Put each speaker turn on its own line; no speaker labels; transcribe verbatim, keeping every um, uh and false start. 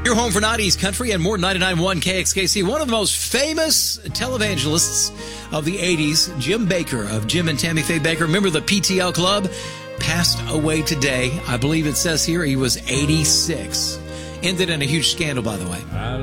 Your home for nineties country and more ninety-nine point one K X K C. One of the most famous televangelists of the eighties, Jim Bakker of Jim and Tammy Faye Bakker. Remember the P T L Club? Passed away today. I believe it says here he was eighty-six. Ended in a huge scandal, by the way.